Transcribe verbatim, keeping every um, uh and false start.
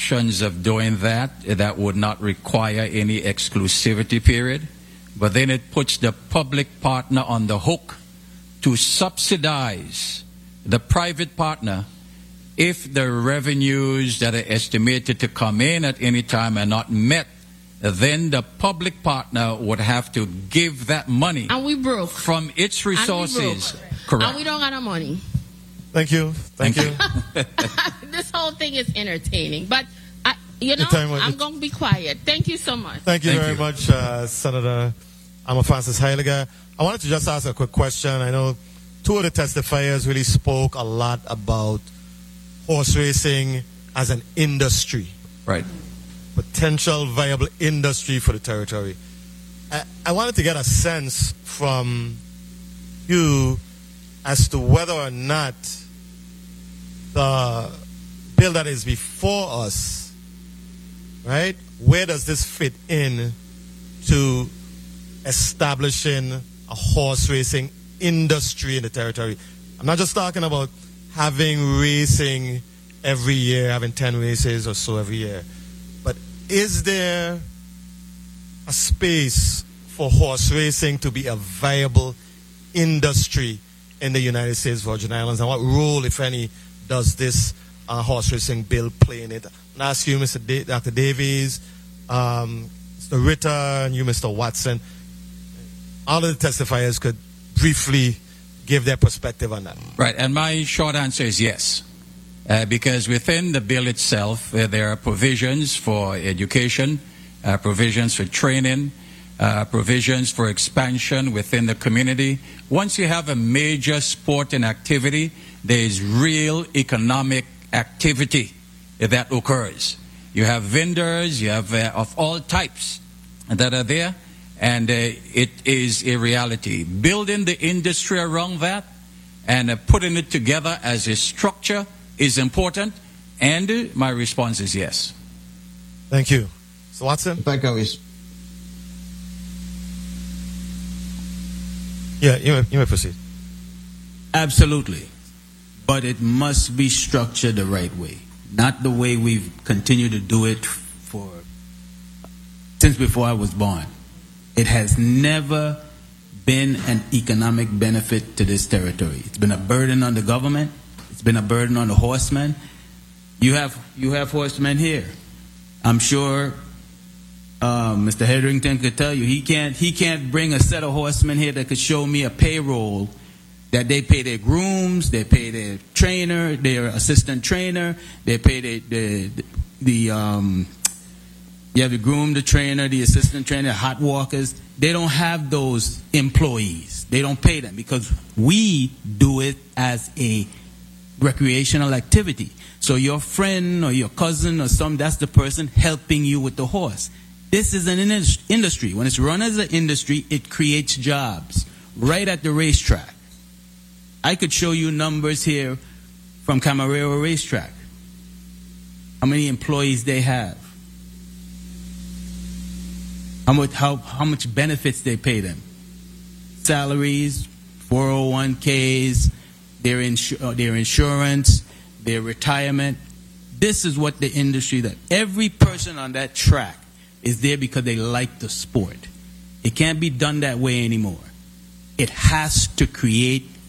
options of doing that that would not require any exclusivity period, but then it puts the public partner on the hook to subsidize the private partner if the revenues that are estimated to come in at any time are not met. Then the public partner would have to give that money and we broke from its resources. Correct. And we don't got no money. Thank you. Thank, Thank you. This whole thing is entertaining, but I, you know, I'm going to be quiet. Thank you so much. Thank you Thank very you. much, uh, Senator Amma Francis Heiliger. I wanted to just ask a quick question. I know two of the testifiers really spoke a lot about horse racing as an industry. Right. Potential viable industry for the territory. I, I wanted to get a sense from you as to whether or not the bill that is before us, right, where does this fit in to establishing a horse racing industry in the territory? I'm not just talking about having racing every year, having ten races or so every year, but is there a space for horse racing to be a viable industry in the United States Virgin Islands, and what role, if any, does this uh, horse racing bill play in it? I'll ask you, Mister Da- Doctor Davies, um, Mister Ritter, and you, Mister Watson. All of the testifiers could briefly give their perspective on that. Right, and my short answer is yes. Uh, because within the bill itself, uh, there are provisions for education, uh, provisions for training, uh, provisions for expansion within the community. Once you have a major sport and activity, there is real economic activity that occurs. You have vendors, you have uh, of all types that are there, and uh, it is a reality. Building the industry around that and uh, putting it together as a structure is important, and uh, my response is yes. Thank you. So Watson? If I can res- Yeah, you may, you may proceed. Absolutely. But it must be structured the right way. Not the way we've continued to do it for since before I was born. It has never been an economic benefit to this territory. It's been a burden on the government. It's been a burden on the horsemen. You have you have horsemen here. I'm sure uh, Mister Hetherington could tell you he can't he can't bring a set of horsemen here that could show me a payroll that they pay their grooms, they pay their trainer, their assistant trainer, they pay the the, the um you have the groom, the trainer, the assistant trainer, hot walkers. They don't have those employees. They don't pay them because we do it as a recreational activity. So your friend or your cousin or some, that's the person helping you with the horse. This is an industry. When it's run as an industry, it creates jobs right at the racetrack. I could show you numbers here from Camarero Racetrack. How many employees they have. How much, how, how much benefits they pay them. Salaries, four oh one k's, their, insu- their insurance, their retirement. This is what the industry does. Every person on that track is there because they like the sport. It can't be done that way anymore. It has to create